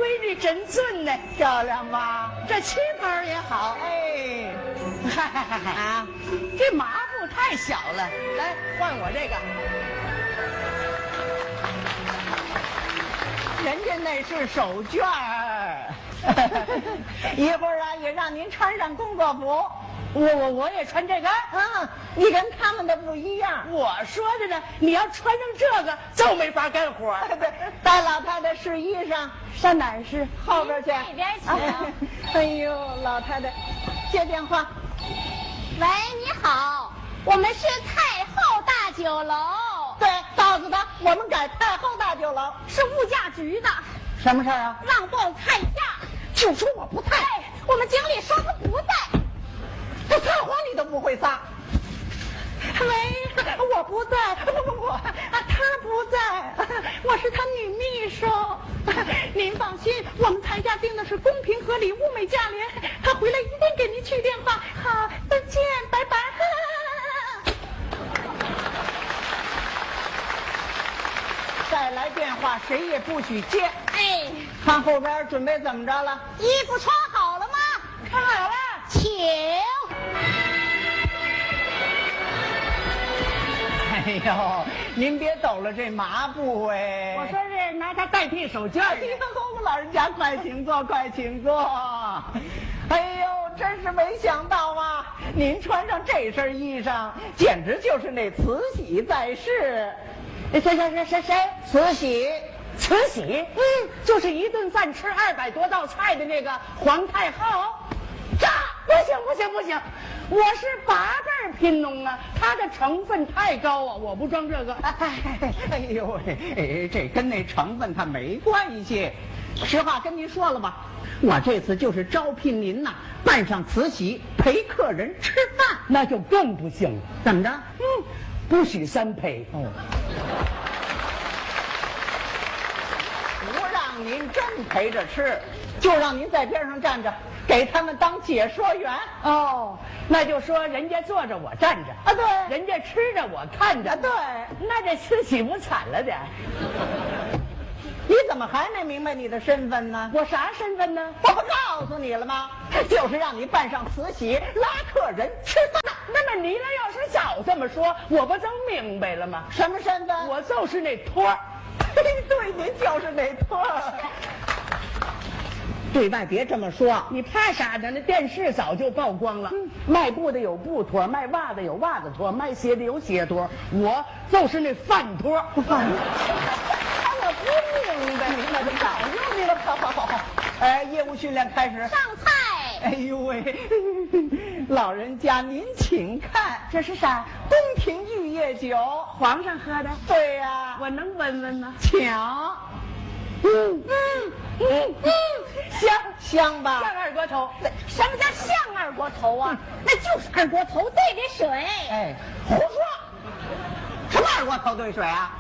闺女真俊呢， 漂亮吧？ 这旗袍也好。 哎， 嗨啊，这麻布太小了，来换我这个。 人家那是手绢儿，一会儿啊也让您穿上工作服。 我也穿这个。 你跟他们的不一样。 我说的呢，你要穿上这个就没法干活。 对，大老太太试衣裳， 上哪儿试？ 后边去。 那边请。 哎呦，老太太，接电话。 喂，你好，我们是太后大酒楼。 对，告诉他我们改太后大酒楼。 是物价局的。 什么事儿啊？ 让报菜价。 就说我不在。 我们经理说他不在。 这撒谎你都不会撒。喂，我不在，不，他不在，我是他女秘书。您放心，我们菜价定的是公平合理、物美价廉。他回来一定给您去电话。好，再见，拜拜。再来电话，谁也不许接。 哎， 看后边准备怎么着了？ 衣服穿好了吗？ 穿好了， 请。 哎呦，您别抖了这麻布哎！ 我说是拿它代替手绢。 哎呦，老人家快请坐，快请坐。哎呦，真是没想到啊！您穿上这身衣裳，简直就是那慈禧在世。 谁？ 慈禧， 慈禧？就是一顿饭吃200多道菜的那个皇太后。不行，我是8辈贫农啊，它的成分太高啊，我不装这个。 哎呦喂，这跟那成分它没关系。实话跟您说了吧，我这次就是招聘您呐，扮上慈禧陪客人吃饭， 那就更不行了。 怎么着？ 不许3陪。 不让您真陪着吃，就让您在边上站着，给他们当解说员。 那就说人家坐着我站着啊，对， 人家吃着我看着。 对， 那这慈禧不惨了点？ 你怎么还没明白你的身份呢？ 我啥身份呢？ 我不告诉你了吗？就是让你扮上慈禧拉客人吃饭。 那么你要是早这么说，我不都明白了吗？ 什么身份？ 我就是那托儿。 对，您就是那托儿。对外别这么说， 你怕啥呢？那电视早就曝光了。卖布的有布托，卖袜子有袜子托，卖鞋的有鞋托，我就是那饭托。 我不明白，明白就早就明白。好。业务训练开始。 上菜。 哎呦喂，老人家您请看， 这是啥？ 宫廷玉液酒， 皇上喝的。 对呀， 我能闻闻吗？ 抢。香吧？ 像二锅头。 什么叫像二锅头啊？那就是二锅头兑的水。 哎，胡说！什么二锅头兑水啊？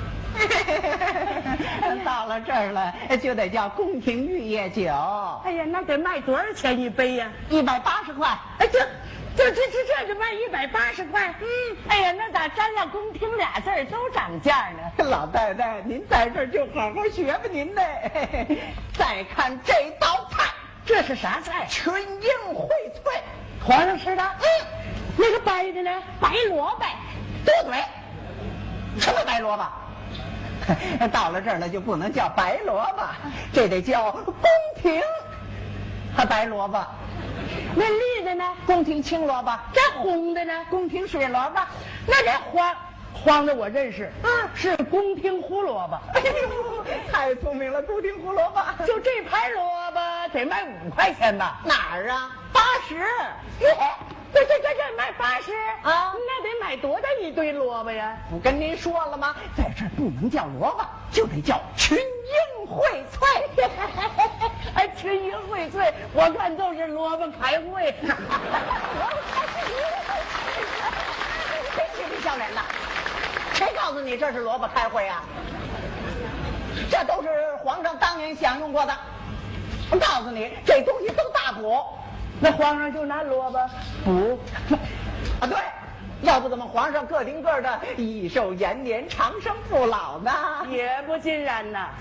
到了这儿了，就得叫宫廷玉液酒。 哎呀，那得卖多少钱一杯呀 ？180块。 哎，这就卖180块。哎呀，那咋沾了宫廷俩字儿都涨价呢？ 老太太，您在这儿就好好学吧您的。再看这道菜， 这是啥菜？ 群英荟萃， 皇上吃的。那个白的呢？ 白萝卜。 多嘴。什么白萝卜？到了这儿了就不能叫白萝卜，这得叫宫廷白萝卜。 那绿的呢？ 宫廷青萝卜。 这红的呢？ 宫廷水萝卜。 那这黄的我认识，是宫廷胡萝卜。 哎呦，太聪明了，宫廷胡萝卜。 就这盘萝卜得卖5块钱吧？ 哪儿啊？80。 这卖80 啊？ 那得买多大一堆萝卜呀？ 不跟您说了吗？在这儿不能叫萝卜，就得叫群英荟萃。 哎，群英荟萃，我看都是萝卜开会。 谁不笑脸的？谁告诉你这是萝卜开会啊？这都是皇上当年享用过的。我告诉你，这东西都大补。 那皇上就拿萝卜补啊？对，要不怎么皇上个顶个的益寿延年、长生不老呢？ 也不尽然呐。